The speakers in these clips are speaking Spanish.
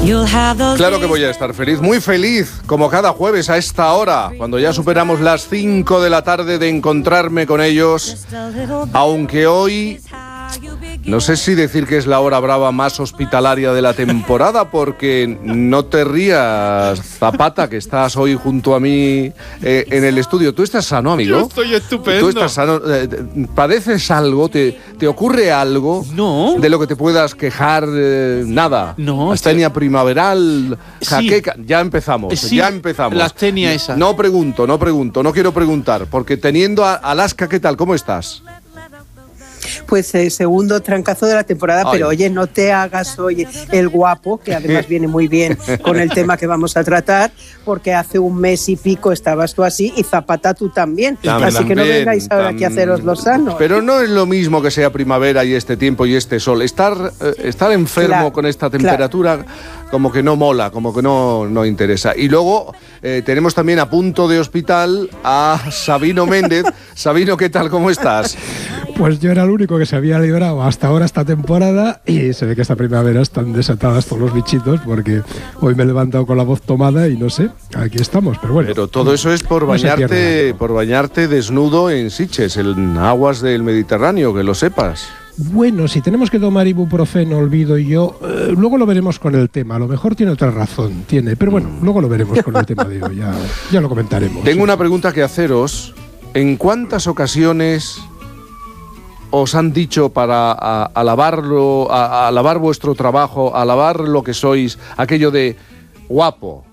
Claro que voy a estar feliz, muy feliz, como cada jueves a esta hora, cuando ya superamos las 5 de la tarde de encontrarme con ellos, aunque hoy no sé si decir que es la hora brava más hospitalaria de la temporada, porque no te rías, Zapata, que estás hoy junto a mí en el estudio. ¿Tú estás sano, amigo? Yo estoy estupendo. ¿Tú estás sano? ¿Padeces algo? ¿Te ocurre algo? No. ¿De lo que te puedas quejar? Nada. No. Astenia primaveral, jaqueca. Sí. Ya empezamos, Sí, ya empezamos. la astenia esa. No pregunto, no quiero preguntar, porque teniendo a Alaska, ¿qué tal? ¿Cómo estás? Pues segundo trancazo de la temporada. Pero oye, no te hagas hoy el guapo, que además viene muy bien con el tema que vamos a tratar, porque hace un mes y pico estabas tú así y Zapata tú también. Así que no vengáis ahora aquí a haceros los sanos. Pero no es lo mismo que sea primavera y este tiempo y este sol. Estar enfermo, claro, con esta temperatura, claro, como que no mola, como que no interesa. Y luego tenemos también a punto de hospital a Sabino Méndez. Sabino, ¿qué tal? ¿Cómo estás? Pues yo era el único que se había librado hasta ahora esta temporada, y se ve que esta primavera están desatadas todos los bichitos, porque hoy me he levantado con la voz tomada y no sé, aquí estamos, pero bueno. Pero todo eso es por bañarte desnudo en Sitges, en aguas del Mediterráneo, que lo sepas. Bueno, si tenemos que tomar ibuprofeno, olvido yo, luego lo veremos con el tema. A lo mejor tiene otra razón, pero bueno, luego lo veremos con el tema de hoy, ya lo comentaremos. Tengo una pregunta que haceros. ¿En cuántas ocasiones os han dicho para alabar vuestro trabajo, alabar lo que sois, aquello de guapo?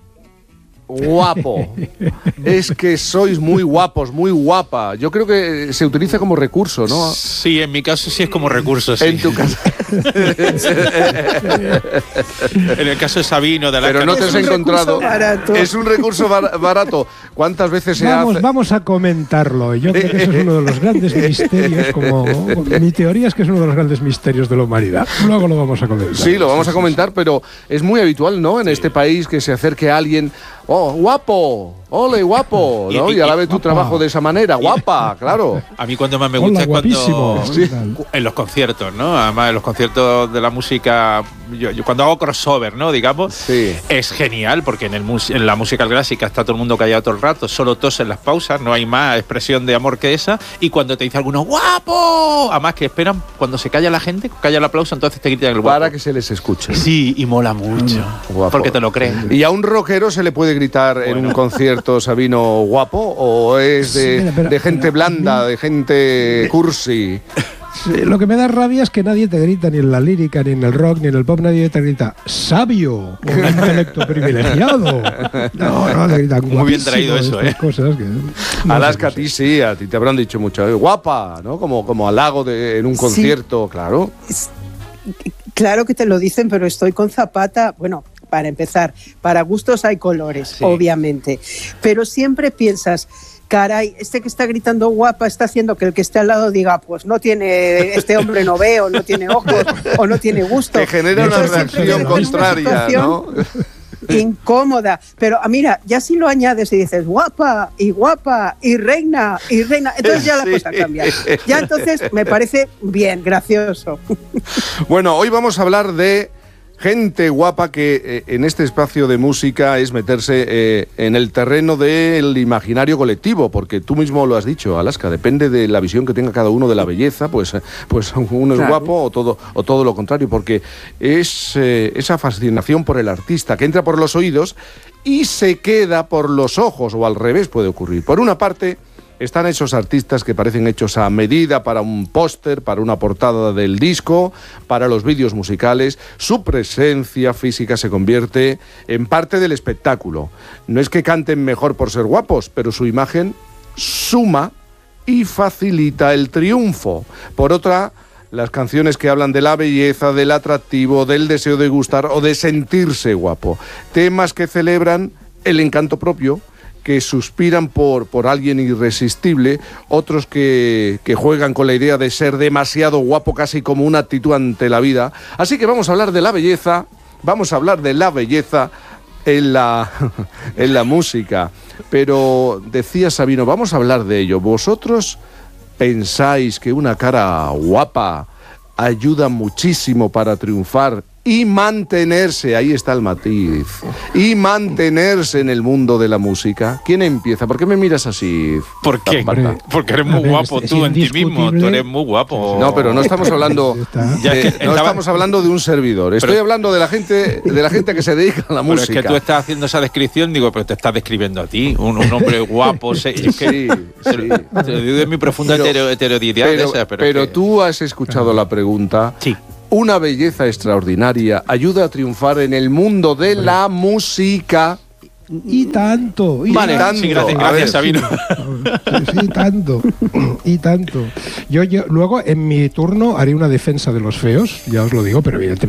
Es que sois muy guapos, muy guapa. Yo creo que se utiliza como recurso, ¿no? Sí, en mi caso sí es como recurso, sí. En tu caso. En el caso de Sabino, de la Pero no te has encontrado. Es un recurso barato. ¿Cuántas veces se hace? Vamos a comentarlo. Yo creo que eso es uno de los grandes misterios, mi teoría es que es uno de los grandes misterios de la humanidad. Luego lo vamos a comentar. Sí, lo vamos a comentar, pero es muy habitual, ¿no? En este país que se acerque a alguien. ¡Oh, guapo! ¡Ole, guapo! ¿No? Y alabe tu trabajo de esa manera. ¡Guapa! Claro. A mí cuando más me gusta es cuando... Sí. En los conciertos, ¿no? Además, en los conciertos de la música... Yo cuando hago crossover, ¿no? Digamos, sí, es genial, porque en la música clásica está todo el mundo callado todo el rato, solo tosen las pausas, no hay más expresión de amor que esa. Y cuando te dice alguno ¡guapo! Además que esperan, cuando se calla la gente, calla el aplauso, entonces te gritan el guapo. Para que se les escuche. Sí, y mola mucho. Porque te lo creen. ¿Y a un rockero se le puede gritar en un concierto, Sabino, guapo? ¿O es de gente blanda, de gente cursi? Sí, lo que me da rabia es que nadie te grita, ni en la lírica, ni en el rock, ni en el pop, nadie te grita sabio, con un intelecto privilegiado. No, te gritan muy bien traído eso, cosas que Alaska, a ti sí, a ti te habrán dicho mucho, guapa, ¿no? Como halago en un concierto, sí, claro. Claro que te lo dicen, pero estoy con Zapata, bueno, para empezar, para gustos hay colores, sí, obviamente, pero siempre piensas, caray, este que está gritando guapa está haciendo que el que esté al lado diga, pues este hombre no ve, o no tiene ojos, o no tiene gusto. Te genera una reacción contraria, ¿no? Incómoda, pero mira, ya si lo añades y dices guapa y reina, entonces ya la cosa cambia. Ya entonces me parece bien, gracioso. Bueno, hoy vamos a hablar de gente guapa, que en este espacio de música es meterse en el terreno del imaginario colectivo, porque tú mismo lo has dicho, Alaska, depende de la visión que tenga cada uno de la belleza, pues uno es guapo o todo lo contrario, porque es esa fascinación por el artista que entra por los oídos y se queda por los ojos, o al revés puede ocurrir. Por una parte están esos artistas que parecen hechos a medida para un póster, para una portada del disco, para los vídeos musicales. Su presencia física se convierte en parte del espectáculo. No es que canten mejor por ser guapos, pero su imagen suma y facilita el triunfo. Por otra, las canciones que hablan de la belleza, del atractivo, del deseo de gustar o de sentirse guapo. Temas que celebran el encanto propio, que suspiran por alguien irresistible, otros que juegan con la idea de ser demasiado guapo, casi como una actitud ante la vida. Así que vamos a hablar de la belleza, en la música. Pero decía Sabino, vamos a hablar de ello. ¿Vosotros pensáis que una cara guapa ayuda muchísimo para triunfar y mantenerse, ahí está el matiz, y mantenerse en el mundo de la música, ¿quién empieza? ¿Por qué me miras así? ¿Por qué? Zapata? Porque eres muy guapo tú en ti mismo, tú eres muy guapo. No, pero no estamos hablando estamos hablando de un servidor. Estoy hablando de la gente que se dedica a la música. Pero es que tú estás haciendo esa descripción, digo, pero te estás describiendo a ti, un hombre guapo. Sí. Te lo digo de mi profunda heterodoxia. Pero tú has escuchado la pregunta. Sí. Una belleza extraordinaria ayuda a triunfar en el mundo de la música. Y tanto. Vale, tanto. sí, gracias, Sabino. Sí, tanto. Y tanto. Yo luego, en mi turno, haré una defensa de los feos, ya os lo digo, pero evidentemente